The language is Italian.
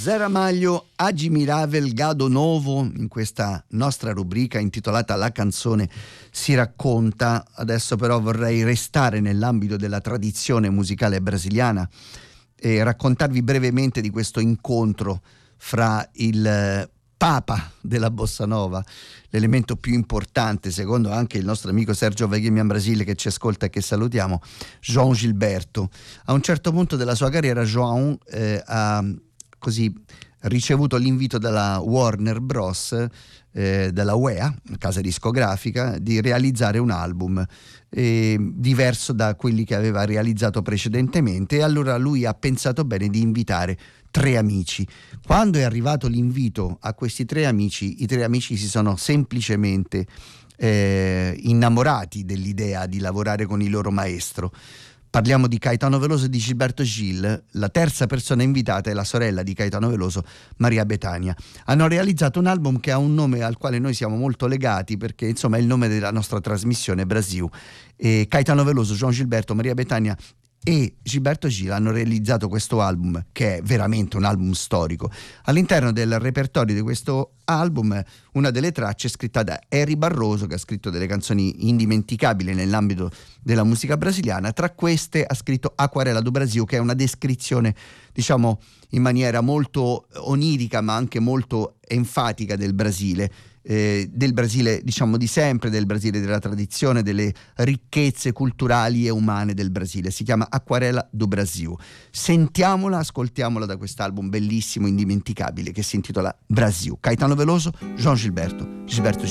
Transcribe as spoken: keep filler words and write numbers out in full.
Zé Ramalho, Admirável Gado Novo, in questa nostra rubrica intitolata La canzone si racconta. Adesso però vorrei restare nell'ambito della tradizione musicale brasiliana e raccontarvi brevemente di questo incontro fra il Papa della Bossa Nova, l'elemento più importante, secondo anche il nostro amico Sergio Veghemian Brasile, che ci ascolta e che salutiamo, João Gilberto. A un certo punto della sua carriera João eh, ha così ricevuto l'invito dalla Warner Bros, eh, dalla U E A, casa discografica, di realizzare un album eh, diverso da quelli che aveva realizzato precedentemente, e allora lui ha pensato bene di invitare tre amici. Quando è arrivato l'invito a questi tre amici, i tre amici si sono semplicemente eh, innamorati dell'idea di lavorare con il loro maestro. Parliamo di Caetano Veloso e di Gilberto Gil. La terza persona invitata è la sorella di Caetano Veloso, Maria Bethânia. Hanno realizzato un album che ha un nome al quale noi siamo molto legati, perché insomma è il nome della nostra trasmissione, Brasil. E Caetano Veloso, João Gilberto, Maria Bethânia e Gilberto Gil hanno realizzato questo album, che è veramente un album storico. All'interno del repertorio di questo album, una delle tracce è scritta da Eri Barroso, che ha scritto delle canzoni indimenticabili nell'ambito della musica brasiliana. Tra queste ha scritto Aquarela do Brasil, che è una descrizione, diciamo, in maniera molto onirica ma anche molto enfatica del Brasile. Eh, del Brasile, diciamo, di sempre, del Brasile della tradizione, delle ricchezze culturali e umane del Brasile. Si chiama Aquarela do Brasil. Sentiamola, ascoltiamola da quest'album bellissimo, indimenticabile, che si intitola Brasil. Caetano Veloso, João Gilberto, Gilberto